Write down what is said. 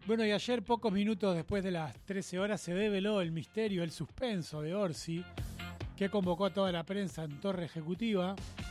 Bueno, y ayer, pocos minutos después de las 13 horas, se develó el misterio, el suspenso de Orsi, que convocó a toda la prensa en Torre Ejecutiva.